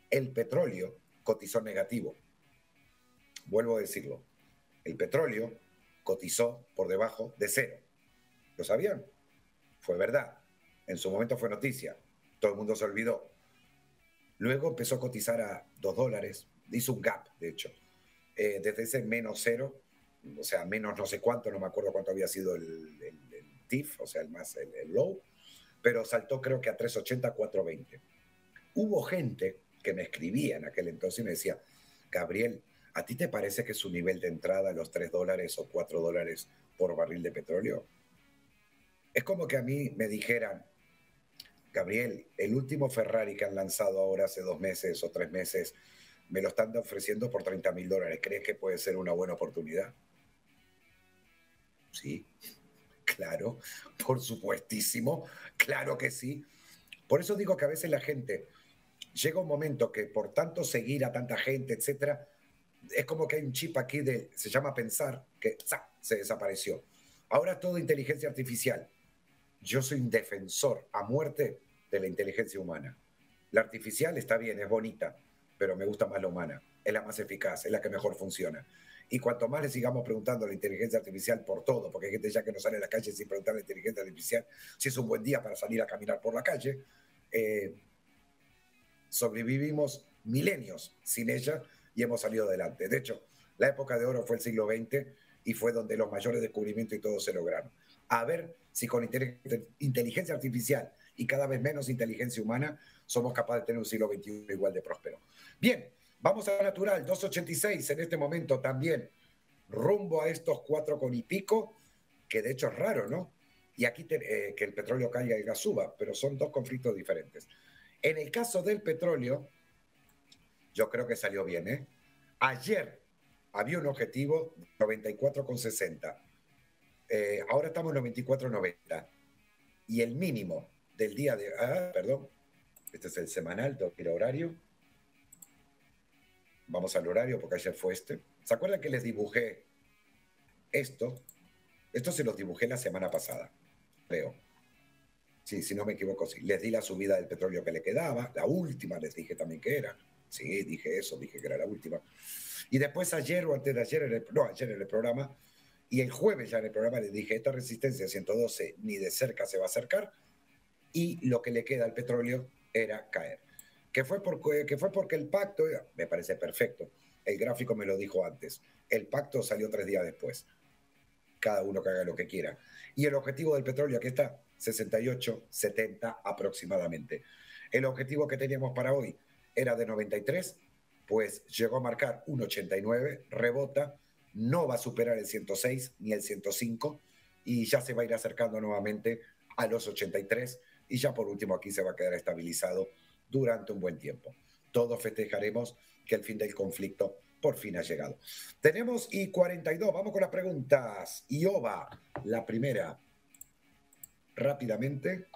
el petróleo cotizó negativo. Vuelvo a decirlo, el petróleo cotizó por debajo de cero. ¿Lo sabían? Fue verdad. En su momento fue noticia. Todo el mundo se olvidó. Luego empezó a cotizar a $2. Hizo un gap, de hecho. Desde ese menos cero, o sea, menos no sé cuánto, no me acuerdo cuánto había sido el TIF, o sea, el low, pero saltó creo que a 3.80, 4.20. Hubo gente que me escribía en aquel entonces y me decía, Gabriel, ¿a ti te parece que su nivel de entrada a los $3 o $4 por barril de petróleo? Es como que a mí me dijeran, Gabriel, el último Ferrari que han lanzado ahora hace 2 meses o 3 meses, me lo están ofreciendo por $30.000. ¿Crees que puede ser una buena oportunidad? Sí, claro, por supuestísimo, claro que sí. Por eso digo que a veces la gente llega un momento que por tanto seguir a tanta gente, etcétera, es como que hay un chip aquí se llama pensar, que ¡zac!, se desapareció. Ahora es todo inteligencia artificial. Yo soy un defensor a muerte de la inteligencia humana. La artificial está bien, es bonita, pero me gusta más la humana. Es la más eficaz, es la que mejor funciona. Y cuanto más le sigamos preguntando a la inteligencia artificial por todo, porque hay gente ya que no sale a la calle sin preguntar a la inteligencia artificial si es un buen día para salir a caminar por la calle, sobrevivimos milenios sin ella y hemos salido adelante. De hecho, la época de oro fue el siglo XX y fue donde los mayores descubrimientos y todo se lograron. A ver si con inteligencia artificial y cada vez menos inteligencia humana somos capaces de tener un siglo XXI igual de próspero. Bien, vamos a la natural, 2.86 en este momento también, rumbo a estos 4 con y pico, que de hecho es raro, ¿no? Y aquí que el petróleo caiga y el gas suba, pero son dos conflictos diferentes. En el caso del petróleo, yo creo que salió bien, ¿eh? Ayer había un objetivo de 94,60. Ahora estamos en 94,90. Y el mínimo del día de... perdón. Este es el semanal, tengo que ir a horario. Vamos al horario porque ayer fue este. ¿Se acuerdan que les dibujé esto? Esto se los dibujé la semana pasada, creo. Sí, si no me equivoco, sí. Les di la subida del petróleo que le quedaba. La última les dije también que era. Sí, dije eso, dije que era la última. Y después ayer o antes de ayer, ayer en el programa, y el jueves ya en el programa les dije, esta resistencia 112 ni de cerca se va a acercar, y lo que le queda al petróleo era caer. Que fue porque el pacto, me parece perfecto, el gráfico me lo dijo antes, el pacto salió 3 días después. Cada uno que haga lo que quiera. Y el objetivo del petróleo, aquí está, 68, 70 aproximadamente. El objetivo que teníamos para hoy era de 93, pues llegó a marcar un 89, rebota, no va a superar el 106 ni el 105 y ya se va a ir acercando nuevamente a los 83 y ya por último aquí se va a quedar estabilizado durante un buen tiempo. Todos festejaremos que el fin del conflicto por fin ha llegado. Tenemos I42, vamos con las preguntas. IOBA, la primera. Rápidamente.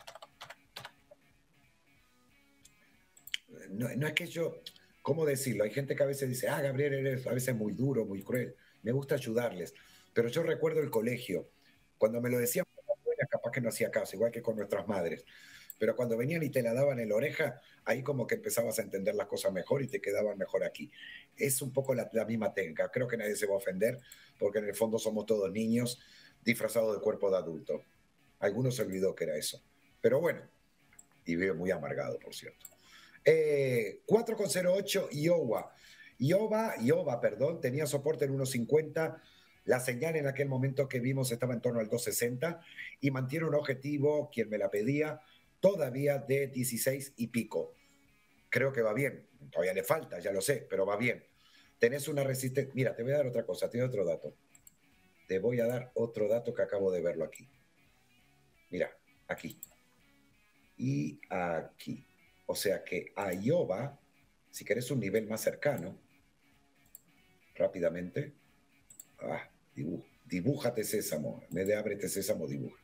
No es que yo, ¿cómo decirlo? Hay gente que a veces dice, Gabriel, eres a veces muy duro, muy cruel. Me gusta ayudarles. Pero yo recuerdo el colegio, cuando me lo decían, capaz que no hacía caso, igual que con nuestras madres. Pero cuando venían y te la daban en la oreja, ahí como que empezabas a entender las cosas mejor y te quedaban mejor aquí. Es un poco la misma técnica. Creo que nadie se va a ofender, porque en el fondo somos todos niños disfrazados de cuerpo de adulto. Algunos se olvidó que era eso. Pero bueno, y vive muy amargado, por cierto. 4,08 IOBA, perdón, tenía soporte en 1,50. La señal en aquel momento que vimos estaba en torno al 2,60 y mantiene un objetivo, quien me la pedía, todavía de 16 y pico. Creo que va bien. Todavía le falta, ya lo sé, pero va bien. Tenés una resistencia. Mira, te voy a dar otra cosa, te doy otro dato. Te voy a dar otro dato que acabo de verlo aquí. Mira, aquí. Y aquí. O sea que a IOBA, si querés un nivel más cercano, rápidamente, dibújate sésamo. En vez de ábrete sésamo, dibuja.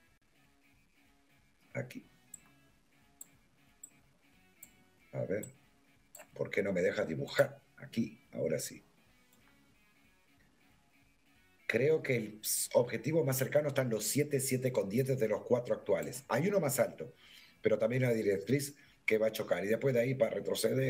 Aquí. A ver, ¿por qué no me dejas dibujar? Aquí, ahora sí. Creo que el objetivo más cercano están los 7, 7,10 de los 4 actuales. Hay uno más alto, pero también una directriz que va a chocar. Y después de ahí, para retroceder,